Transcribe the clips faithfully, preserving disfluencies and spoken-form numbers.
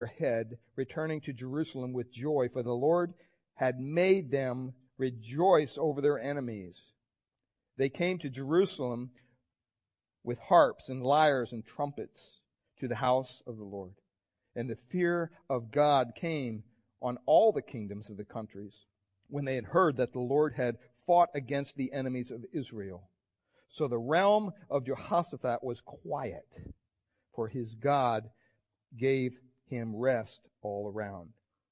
head, returning to Jerusalem with joy, for the Lord had made them rejoice over their enemies. They came to Jerusalem with harps and lyres and trumpets to the house of the Lord. And the fear of God came on all the kingdoms of the countries when they had heard that the Lord had fought against the enemies of Israel. So the realm of Jehoshaphat was quiet, for his God gave him rest all around.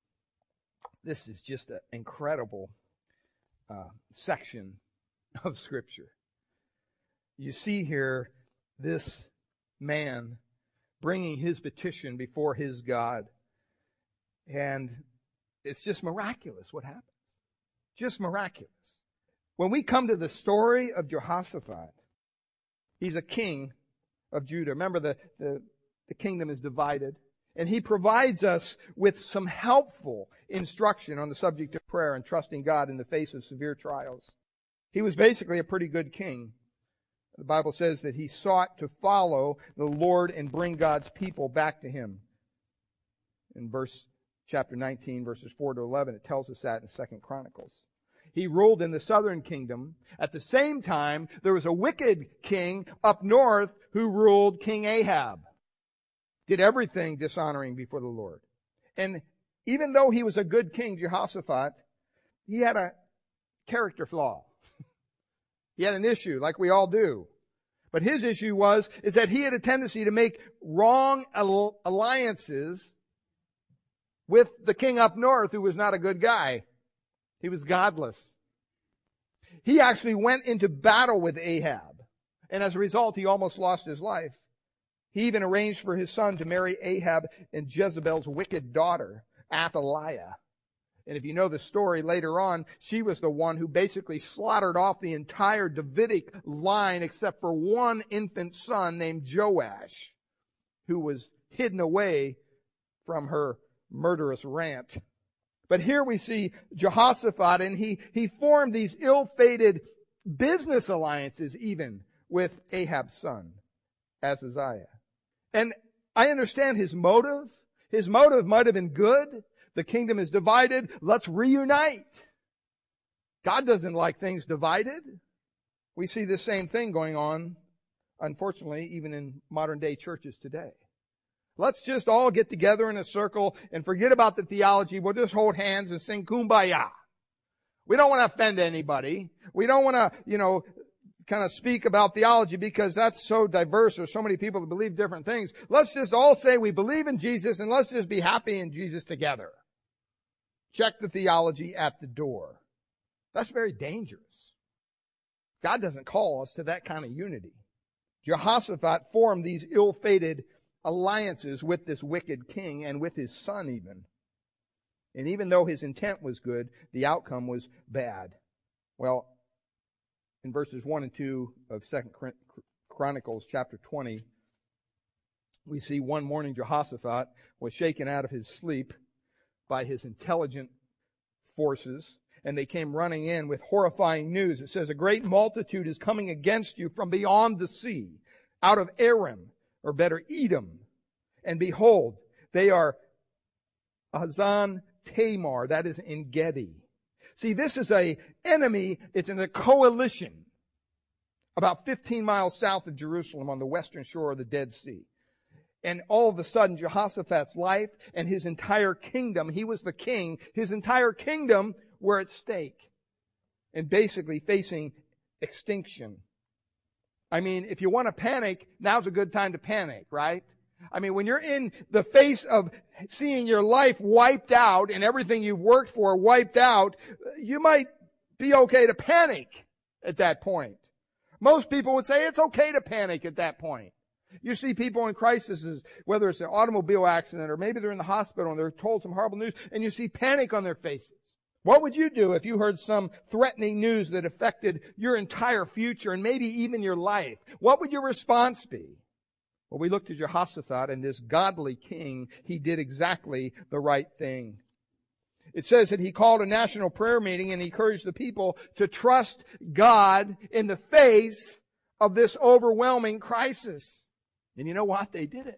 This is just an incredible uh, section of Scripture. You see here this man bringing his petition before his God, and it's just miraculous what happens. Just miraculous. When we come to the story of Jehoshaphat, he's a king of Judah. Remember, the, the, the kingdom is divided. And he provides us with some helpful instruction on the subject of prayer and trusting God in the face of severe trials. He was basically a pretty good king. The Bible says that he sought to follow the Lord and bring God's people back to him. In verse chapter nineteen, verses four to eleven, it tells us that in Second Chronicles. He ruled in the southern kingdom. At the same time, there was a wicked king up north who ruled, King Ahab. Did everything dishonoring before the Lord. And even though he was a good king, Jehoshaphat, he had a character flaw. He had an issue, like we all do. But his issue was, is that he had a tendency to make wrong alliances with the king up north, who was not a good guy. He was godless. He actually went into battle with Ahab. And as a result, he almost lost his life. He even arranged for his son to marry Ahab and Jezebel's wicked daughter, Athaliah. And if you know the story later on, she was the one who basically slaughtered off the entire Davidic line except for one infant son named Joash, who was hidden away from her murderous rant. But here we see Jehoshaphat, and he, he formed these ill-fated business alliances even with Ahab's son, Ahaziah. And I understand his motive. His motive might have been good. The kingdom is divided. Let's reunite. God doesn't like things divided. We see the same thing going on, unfortunately, even in modern day churches today. Let's just all get together in a circle and forget about the theology. We'll just hold hands and sing Kumbaya. We don't want to offend anybody. We don't want to, you know, kind of speak about theology because that's so diverse. There's so many people that believe different things. Let's just all say we believe in Jesus and let's just be happy in Jesus together. Check the theology at the door. That's very dangerous. God doesn't call us to that kind of unity. Jehoshaphat formed these ill-fated alliances with this wicked king and with his son even. And even though his intent was good, the outcome was bad. Well, in verses one and two of Second Chronicles chapter twenty, we see one morning Jehoshaphat was shaken out of his sleep by his intelligent forces, and they came running in with horrifying news. It says, a great multitude is coming against you from beyond the sea, out of Aram, or better, Edom. And behold, they are Hazan Tamar, that is En Gedi. See, this is a enemy, it's in a coalition about fifteen miles south of Jerusalem on the western shore of the Dead Sea. And all of a sudden, Jehoshaphat's life and his entire kingdom, he was the king, his entire kingdom were at stake and basically facing extinction. I mean, if you want to panic, now's a good time to panic, right? I mean, when you're in the face of seeing your life wiped out and everything you've worked for wiped out, you might be okay to panic at that point. Most people would say it's okay to panic at that point. You see people in crises, whether it's an automobile accident or maybe they're in the hospital and they're told some horrible news, and you see panic on their faces. What would you do if you heard some threatening news that affected your entire future and maybe even your life? What would your response be? Well, we look to Jehoshaphat, and this godly king, he did exactly the right thing. It says that he called a national prayer meeting and he encouraged the people to trust God in the face of this overwhelming crisis. And you know what? They did it.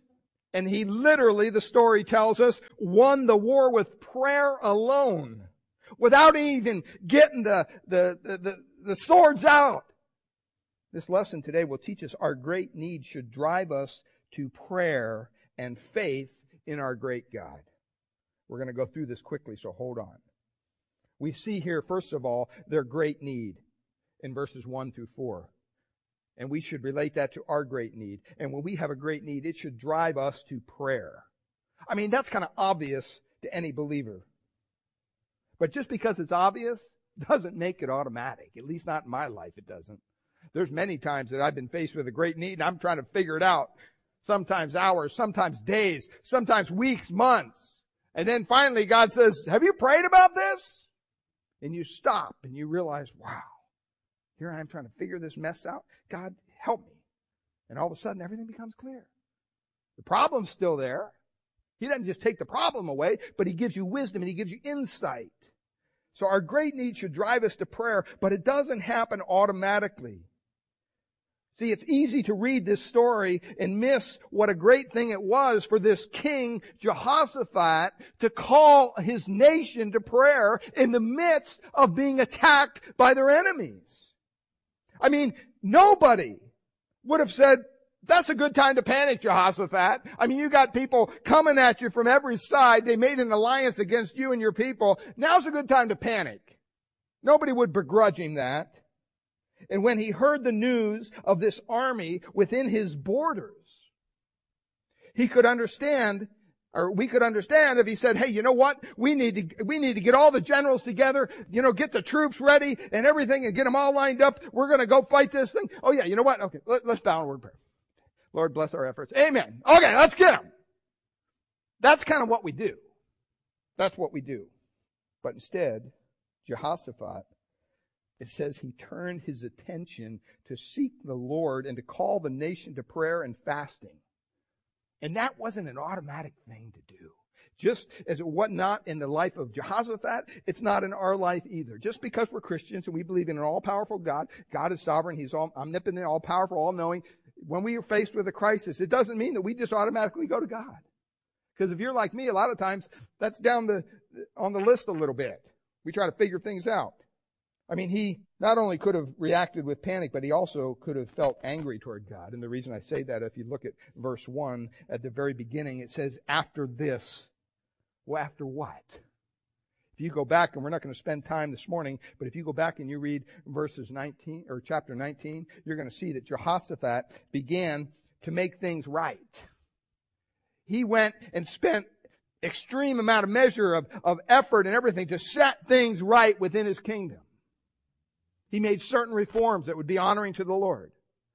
And he literally, the story tells us, won the war with prayer alone, without even getting the, the, the, the, the swords out. This lesson today will teach us our great need should drive us to prayer and faith in our great God. We're going to go through this quickly, so hold on. We see here, first of all, their great need in verses one through four. And we should relate that to our great need. And when we have a great need, it should drive us to prayer. I mean, that's kind of obvious to any believer. But just because it's obvious doesn't make it automatic. At least not in my life, it doesn't. There's many times that I've been faced with a great need and I'm trying to figure it out. Sometimes hours, sometimes days, sometimes weeks, months. And then finally God says, have you prayed about this? And you stop and you realize, wow, here I am trying to figure this mess out. God, help me. And all of a sudden everything becomes clear. The problem's still there. He doesn't just take the problem away, but He gives you wisdom and He gives you insight. So our great need should drive us to prayer, but it doesn't happen automatically. See, it's easy to read this story and miss what a great thing it was for this king, Jehoshaphat, to call his nation to prayer in the midst of being attacked by their enemies. I mean, nobody would have said, that's a good time to panic, Jehoshaphat. I mean, you got people coming at you from every side. They made an alliance against you and your people. Now's a good time to panic. Nobody would begrudge him that. And when he heard the news of this army within his borders, he could understand, or we could understand if he said, hey, you know what? We need to, we need to get all the generals together, you know, get the troops ready and everything and get them all lined up. We're going to go fight this thing. Oh yeah, you know what? Okay, let, let's bow in word of prayer. Lord, bless our efforts. Amen. Okay, let's get them. That's kind of what we do. That's what we do. But instead, Jehoshaphat, it says he turned his attention to seek the Lord and to call the nation to prayer and fasting. And that wasn't an automatic thing to do. Just as it was not in the life of Jehoshaphat, it's not in our life either. Just because we're Christians and we believe in an all-powerful God, God is sovereign, He's all omnipotent, all-powerful, all-knowing. When we are faced with a crisis, it doesn't mean that we just automatically go to God. Because if you're like me, a lot of times that's down the on the list a little bit. We try to figure things out. I mean, he not only could have reacted with panic, but he also could have felt angry toward God. And the reason I say that, if you look at verse one, at the very beginning, it says, after this. Well, after what? If you go back, and we're not going to spend time this morning, but if you go back and you read verses nineteen, or chapter nineteen, you're going to see that Jehoshaphat began to make things right. He went and spent extreme amount of measure of, of effort and everything to set things right within his kingdom. He made certain reforms that would be honoring to the Lord.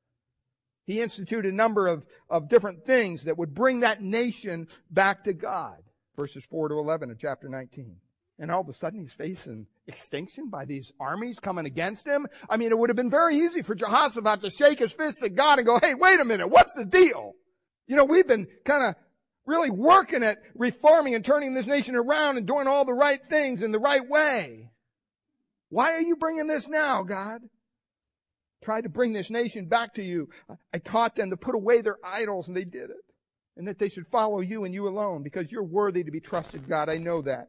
He instituted a number of, of different things that would bring that nation back to God. Verses four to eleven of chapter nineteen. And all of a sudden he's facing extinction by these armies coming against him. I mean, it would have been very easy for Jehoshaphat to shake his fist at God and go, hey, wait a minute, what's the deal? You know, we've been kind of really working at reforming and turning this nation around and doing all the right things in the right way. Why are you bringing this now, God? Tried to bring this nation back to you. I taught them to put away their idols, and they did it. And that they should follow you and you alone, because you're worthy to be trusted, God. I know that.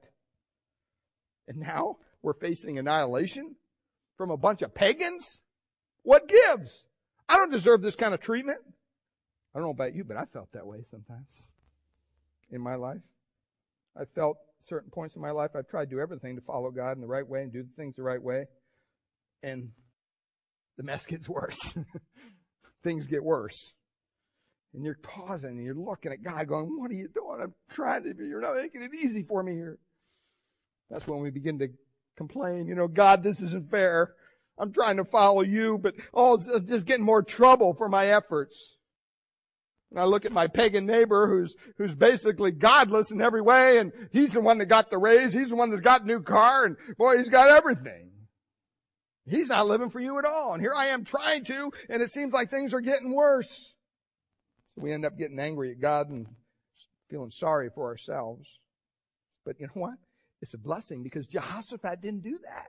And now we're facing annihilation from a bunch of pagans? What gives? I don't deserve this kind of treatment. I don't know about you, but I felt that way sometimes in my life. I felt certain points in my life I've tried to do everything to follow God in the right way and do the things the right way. And the mess gets worse. Things get worse. And you're pausing and you're looking at God going, what are you doing? I'm trying to, you're not making it easy for me here. That's when we begin to complain, you know, God, this isn't fair. I'm trying to follow you, but oh, it's just getting more trouble for my efforts. And I look at my pagan neighbor who's, who's basically godless in every way, and he's the one that got the raise. He's the one that's got a new car, and boy, he's got everything. He's not living for you at all. And here I am trying to, and it seems like things are getting worse. So we end up getting angry at God and feeling sorry for ourselves. But you know what? It's a blessing, because Jehoshaphat didn't do that.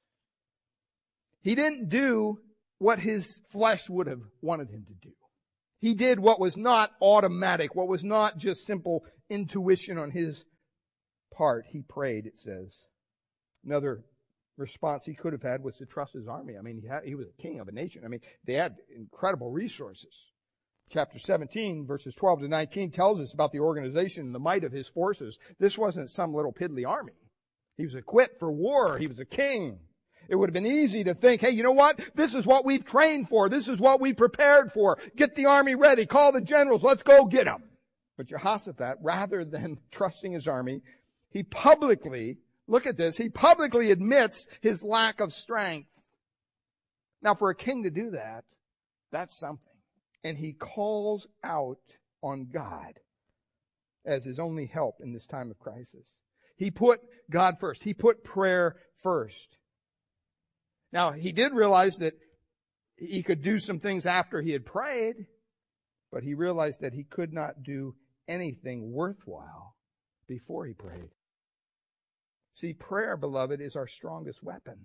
He didn't do what his flesh would have wanted him to do. He did what was not automatic, what was not just simple intuition on his part. He prayed, it says. Another response he could have had was to trust his army. I mean, he, had, he was a king of a nation. I mean, they had incredible resources. Chapter seventeen, verses twelve to nineteen tells us about the organization and the might of his forces. This wasn't some little piddly army. He was equipped for war. He was a king. It would have been easy to think, hey, you know what? This is what we've trained for. This is what we prepared for. Get the army ready. Call the generals. Let's go get them. But Jehoshaphat, rather than trusting his army, he publicly, look at this, he publicly admits his lack of strength. Now, for a king to do that, that's something. And he calls out on God as his only help in this time of crisis. He put God first. He put prayer first. Now, he did realize that he could do some things after he had prayed, but he realized that he could not do anything worthwhile before he prayed. See, prayer, beloved, is our strongest weapon.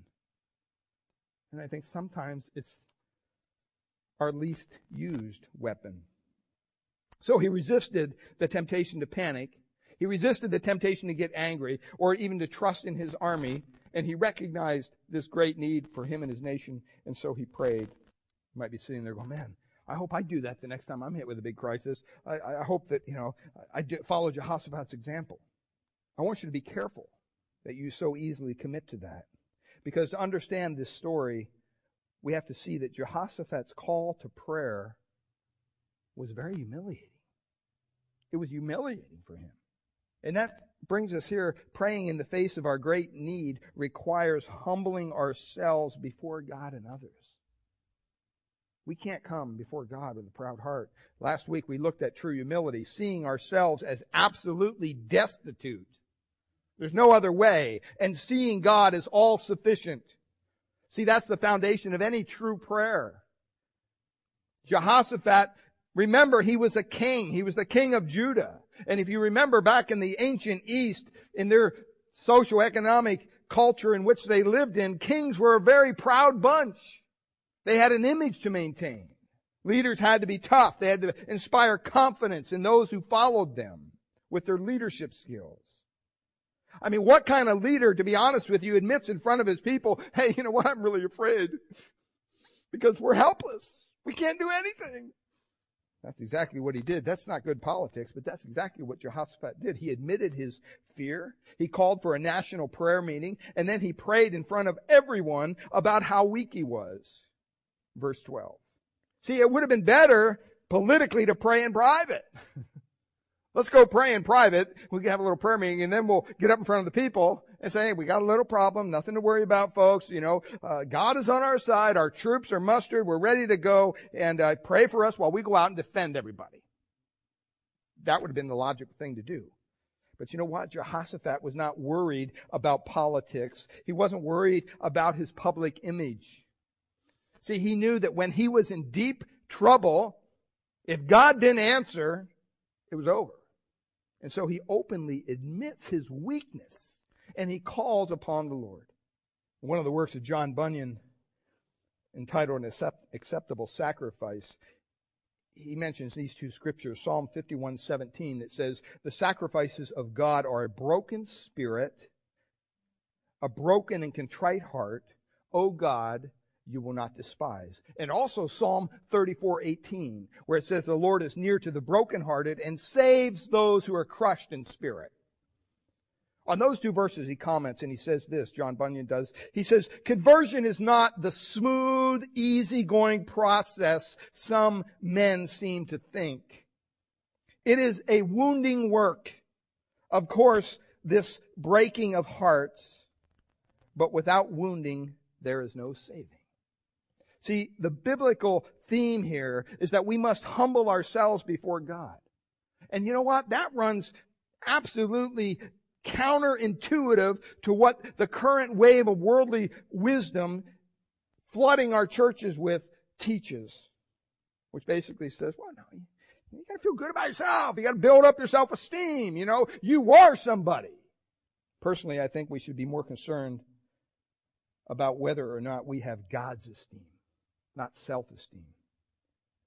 And I think sometimes it's our least used weapon. So he resisted the temptation to panic. He resisted the temptation to get angry or even to trust in his army. And he recognized this great need for him and his nation. And so he prayed. You might be sitting there going, man, I hope I do that the next time I'm hit with a big crisis. I, I hope that, you know, I do follow Jehoshaphat's example. I want you to be careful that you so easily commit to that. Because to understand this story, we have to see that Jehoshaphat's call to prayer was very humiliating. It was humiliating for him. And that brings us here, praying in the face of our great need requires humbling ourselves before God and others. We can't come before God with a proud heart. Last week we looked at true humility, seeing ourselves as absolutely destitute. There's no other way. And seeing God as all sufficient. See, that's the foundation of any true prayer. Jehoshaphat, remember, he was a king. He was the king of Judah. And if you remember back in the ancient East, in their socioeconomic culture in which they lived in, kings were a very proud bunch. They had an image to maintain. Leaders had to be tough. They had to inspire confidence in those who followed them with their leadership skills. I mean, what kind of leader, to be honest with you, admits in front of his people, hey, you know what, I'm really afraid because we're helpless. We can't do anything. That's exactly what he did. That's not good politics, but that's exactly what Jehoshaphat did. He admitted his fear. He called for a national prayer meeting, and then he prayed in front of everyone about how weak he was. Verse twelve. See, it would have been better politically to pray in private. Let's go pray in private. We can have a little prayer meeting, and then we'll get up in front of the people and say, hey, we got a little problem. Nothing to worry about, folks. You know, uh, God is on our side. Our troops are mustered. We're ready to go. And uh, pray for us while we go out and defend everybody. That would have been the logical thing to do. But you know what? Jehoshaphat was not worried about politics. He wasn't worried about his public image. See, he knew that when he was in deep trouble, if God didn't answer, it was over. And so he openly admits his weakness and he calls upon the Lord. One of the works of John Bunyan, entitled An Acceptable Sacrifice, he mentions these two scriptures, Psalm fifty-one seventeen, that says, the sacrifices of God are a broken spirit, a broken and contrite heart, O God, you will not despise. And also Psalm thirty-four eighteen, where it says the Lord is near to the brokenhearted and saves those who are crushed in spirit. On those two verses he comments and he says this, John Bunyan does. He says, conversion is not the smooth, easygoing process some men seem to think. It is a wounding work. Of course, this breaking of hearts, but without wounding, there is no saving. See, the biblical theme here is that we must humble ourselves before God. And you know what? That runs absolutely counterintuitive to what the current wave of worldly wisdom flooding our churches with teaches. Which basically says, well, no, you, you got to feel good about yourself. You got to build up your self-esteem. You know, you are somebody. Personally, I think we should be more concerned about whether or not we have God's esteem, not self-esteem.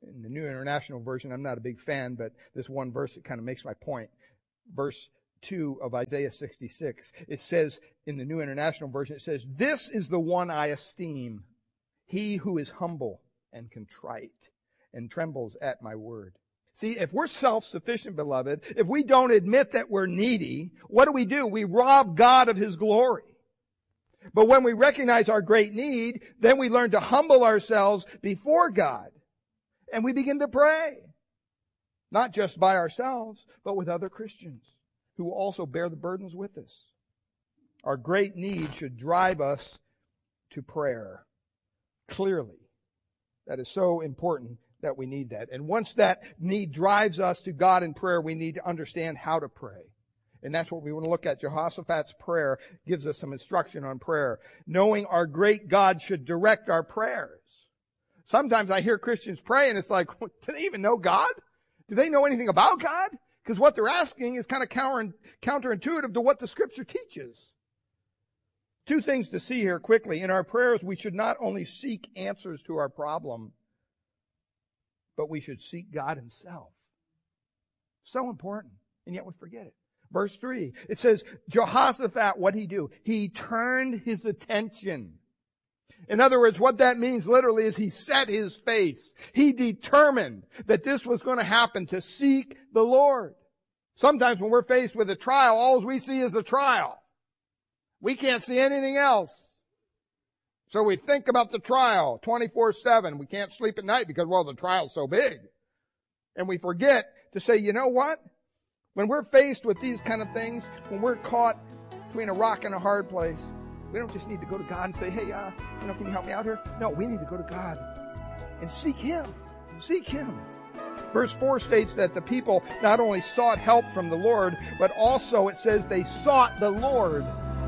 In the New International Version, I'm not a big fan, but this one verse, it kind of makes my point. Verse two of Isaiah sixty-six, it says, in the New International Version, it says, "This is the one I esteem, he who is humble and contrite and trembles at my word." See, if we're self-sufficient, beloved, if we don't admit that we're needy, what do we do? We rob God of His glory. But when we recognize our great need, then we learn to humble ourselves before God. And we begin to pray. Not just by ourselves, but with other Christians who also bear the burdens with us. Our great need should drive us to prayer. Clearly. That is so important that we need that. And once that need drives us to God in prayer, we need to understand how to pray. And that's what we want to look at. Jehoshaphat's prayer gives us some instruction on prayer. Knowing our great God should direct our prayers. Sometimes I hear Christians pray and it's like, do they even know God? Do they know anything about God? Because what they're asking is kind of counter, counterintuitive to what the Scripture teaches. Two things to see here quickly. In our prayers, we should not only seek answers to our problem, but we should seek God Himself. So important, and yet we forget it. Verse three, it says, Jehoshaphat, what'd he do? He turned his attention. In other words, what that means literally is he set his face. He determined that this was going to happen, to seek the Lord. Sometimes when we're faced with a trial, all we see is a trial. We can't see anything else. So we think about the trial twenty-four seven. We can't sleep at night because, well, the trial's so big. And we forget to say, you know what? When we're faced with these kind of things, when we're caught between a rock and a hard place, we don't just need to go to God and say, hey, uh, you know, can you help me out here? No, we need to go to God and seek Him. Seek Him. Verse four states that the people not only sought help from the Lord, but also it says they sought the Lord.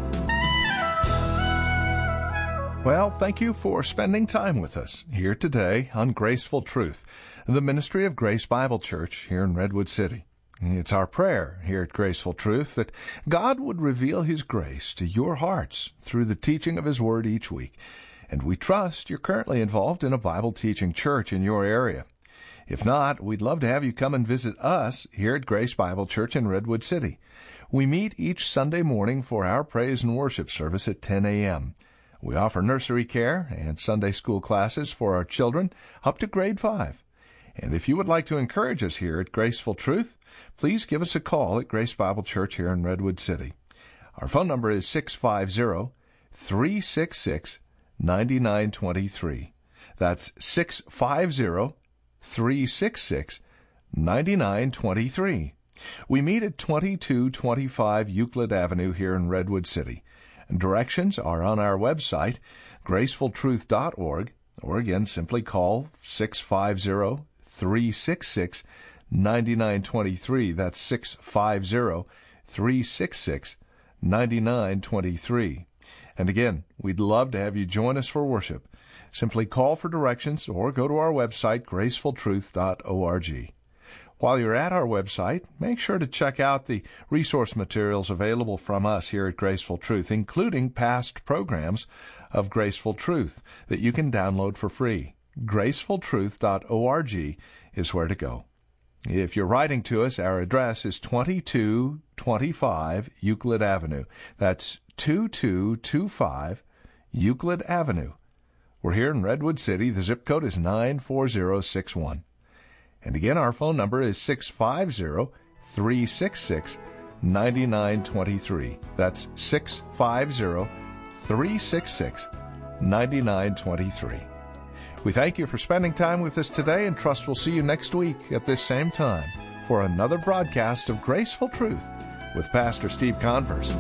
Well, thank you for spending time with us here today on Graceful Truth, the ministry of Grace Bible Church here in Redwood City. It's our prayer here at Graceful Truth that God would reveal His grace to your hearts through the teaching of His Word each week. And we trust you're currently involved in a Bible teaching church in your area. If not, we'd love to have you come and visit us here at Grace Bible Church in Redwood City. We meet each Sunday morning for our praise and worship service at ten a.m. We offer nursery care and Sunday school classes for our children up to grade five. And if you would like to encourage us here at Graceful Truth, please give us a call at Grace Bible Church here in Redwood City. Our phone number is six five zero, three six six, nine nine two three. That's six five zero, three six six, nine nine two three. We meet at twenty-two twenty-five Euclid Avenue here in Redwood City. Directions are on our website, graceful truth dot org, or again, simply call six five zero, three six six, nine nine two three. That's six five zero, three six six, nine nine two three. And again, we'd love to have you join us for worship. Simply call for directions or go to our website, graceful truth dot org. While you're at our website, make sure to check out the resource materials available from us here at Graceful Truth, including past programs of Graceful Truth that you can download for free. graceful truth dot org is where to go. If you're writing to us, our address is twenty-two twenty-five Euclid Avenue. That's two two two five Euclid Avenue. We're here in Redwood City. The zip code is nine four zero six one. And again, our phone number is six five zero, three six six, nine nine two three. That's six five zero, three six six, nine nine two three. We thank you for spending time with us today and trust we'll see you next week at this same time for another broadcast of Graceful Truth with Pastor Steve Converse.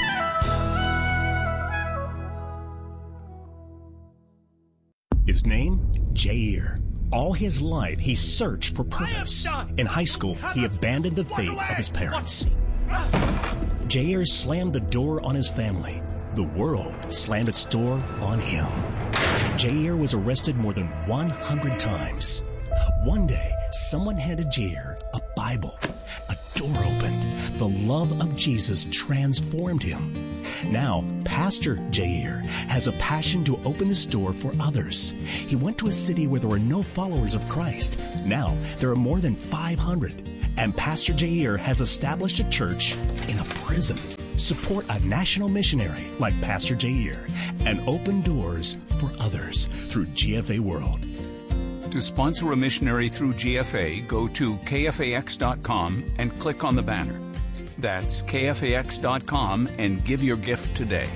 His name? Jair. All his life, he searched for purpose. In high school, he abandoned the faith of his parents. Jair slammed the door on his family. The world slammed its door on him. Jair was arrested more than one hundred times. One day, someone handed Jair a Bible. A door opened. The love of Jesus transformed him. Now, Pastor Jair has a passion to open this door for others. He went to a city where there were no followers of Christ. Now, there are more than five hundred. And Pastor Jair has established a church in a prison. Support a national missionary like Pastor Jair and open doors for others through G F A World. To sponsor a missionary through G F A, go to K F A X dot com and click on the banner. That's K F A X dot com and give your gift today.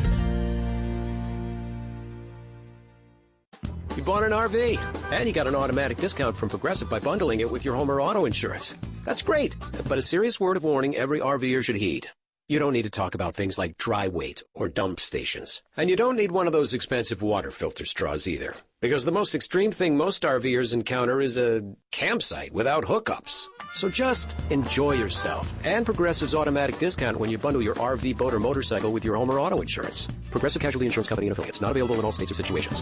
You bought an R V, and you got an automatic discount from Progressive by bundling it with your home or auto insurance. That's great, but a serious word of warning every RVer should heed. You don't need to talk about things like dry weight or dump stations. And you don't need one of those expensive water filter straws either. Because the most extreme thing most RVers encounter is a campsite without hookups. So just enjoy yourself and Progressive's automatic discount when you bundle your R V, boat, or motorcycle with your home or auto insurance. Progressive Casualty Insurance Company and affiliates. Not available in all states or situations.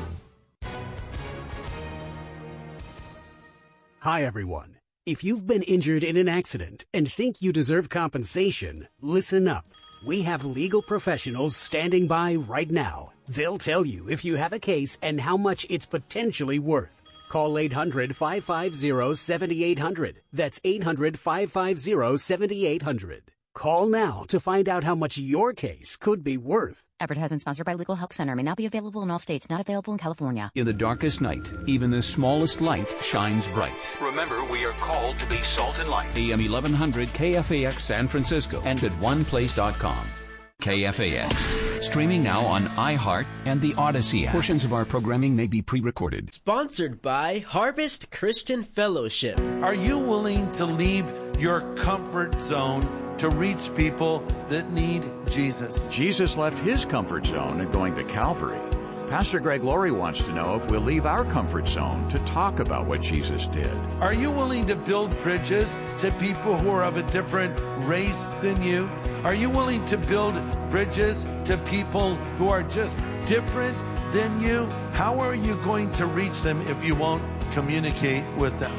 Hi, everyone. If you've been injured in an accident and think you deserve compensation, listen up. We have legal professionals standing by right now. They'll tell you if you have a case and how much it's potentially worth. Call eight hundred, five five zero, seven eight zero zero. That's eight hundred, five five zero, seven eight zero zero. Call now to find out how much your case could be worth. Advertisement sponsored by Legal Help Center. May not be available in all states. Not available in California. In the darkest night, even the smallest light shines bright. Remember, we are called to be salt and light. A M eleven hundred K F A X San Francisco and at one place dot com. K F A X. Streaming now on iHeart and the Odyssey app. Portions of our programming may be pre-recorded. Sponsored by Harvest Christian Fellowship. Are you willing to leave your comfort zone to reach people that need Jesus? Jesus left his comfort zone in going to Calvary. Pastor Greg Laurie wants to know if we'll leave our comfort zone to talk about what Jesus did. Are you willing to build bridges to people who are of a different race than you? Are you willing to build bridges to people who are just different than you? How are you going to reach them if you won't communicate with them?